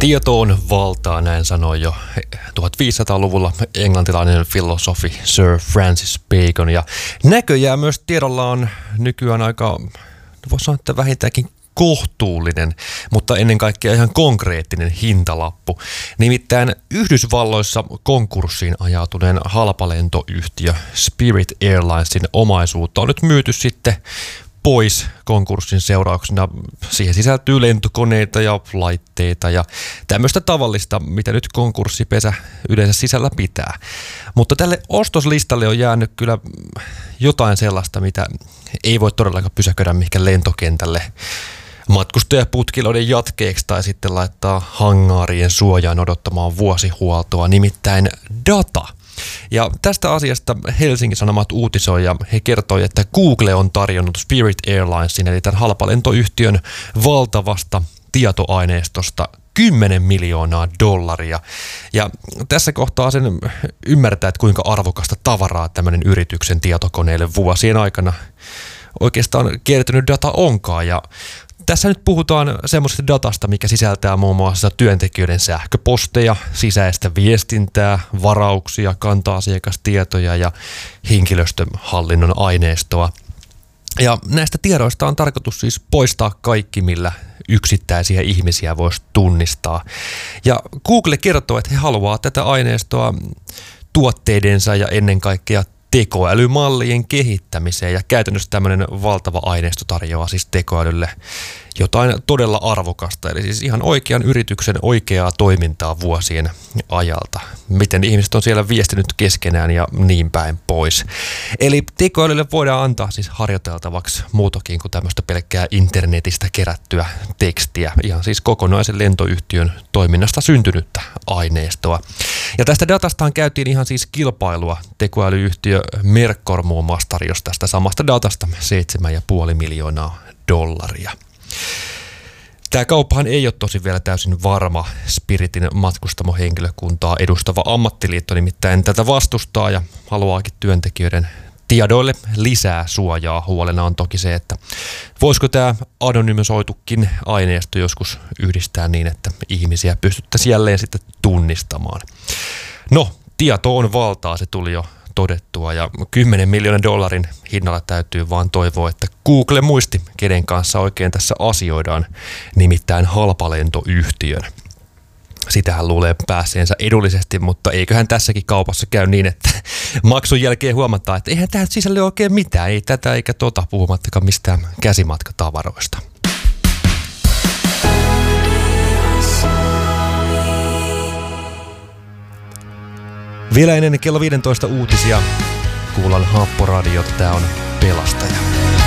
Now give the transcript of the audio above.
Tieto on valtaa, näin sanoi jo 1500-luvulla englantilainen filosofi Sir Francis Bacon. Ja näköjään myös tiedolla on nykyään aika, voisi sanoa, että vähintäänkin kohtuullinen, mutta ennen kaikkea ihan konkreettinen hintalappu. Nimittäin Yhdysvalloissa konkurssiin ajautuneen halpalentoyhtiö Spirit Airlinesin omaisuutta on nyt myyty sitten pois konkurssin seurauksena. Siihen sisältyy lentokoneita ja laitteita ja tämmöistä tavallista, mitä nyt konkurssipesä yleensä sisällä pitää. Mutta tälle ostoslistalle on jäänyt kyllä jotain sellaista, mitä ei voi todellakaan pysäköidä mihinkään lentokentälle matkustajaputkiloiden jatkeeksi tai sitten laittaa hangaarien suojaan odottamaan vuosihuoltoa, nimittäin data. Ja tästä asiasta Helsingin Sanomat uutisoi ja he kertoi, että Google on tarjonnut Spirit Airlinesin eli tämän halpalentoyhtiön valtavasta tietoaineistosta $10 miljoonaa. Ja tässä kohtaa sen ymmärtää, että kuinka arvokasta tavaraa tämmöinen yrityksen tietokoneille vuosien aikana oikeastaan kertynyt data onkaan. Ja tässä nyt puhutaan semmoisesta datasta, mikä sisältää muun muassa työntekijöiden sähköposteja, sisäistä viestintää, varauksia, kanta-asiakastietoja ja henkilöstöhallinnon aineistoa. Ja näistä tiedoista on tarkoitus siis poistaa kaikki, millä yksittäisiä ihmisiä voisi tunnistaa. Ja Google kertoo, että he haluaa tätä aineistoa tuotteidensa ja ennen kaikkea tekoälymallien kehittämiseen, ja käytännössä tämmöinen valtava aineisto tarjoaa siis tekoälylle jotain todella arvokasta, eli siis ihan oikean yrityksen oikeaa toimintaa vuosien ajalta. Miten ihmiset on siellä viestinyt keskenään ja niin päin pois. Eli tekoälylle voidaan antaa siis harjoiteltavaksi muutakin kuin tämmöistä pelkkää internetistä kerättyä tekstiä, ihan siis kokonaisen lentoyhtiön toiminnasta syntynyttä aineistoa. Ja tästä datastaan käytiin ihan siis kilpailua. Tekoälyyhtiö Mercor muun muassa tarjosi tästä samasta datasta $7,5 miljoonaa. Tämä kauppahan ei ole tosi vielä täysin varma. Spiritin matkustamohenkilökuntaa edustava ammattiliitto nimittäin tätä vastustaa ja haluaakin työntekijöiden tiedoille lisää suojaa. Huolena on toki se, että voisiko tämä anonymisoitukin aineisto joskus yhdistää niin, että ihmisiä pystyttäisiin jälleen sitten tunnistamaan. No, tieto on valtaa, se tuli jo todettua, ja $10 miljoonan hinnalla täytyy vaan toivoa, että Google muisti, kenen kanssa oikein tässä asioidaan, nimittäin halpalentoyhtiön. Sitähän luulee pääseensä edullisesti, mutta eiköhän tässäkin kaupassa käy niin, että maksun jälkeen huomataan, että eihän tähän sisälle oikein mitään, ei tätä eikä puhumattakaan mistään käsimatkatavaroista. Vielä ennen kello 15 uutisia kuullaan Haapporadiota. Tää on Pelastaja.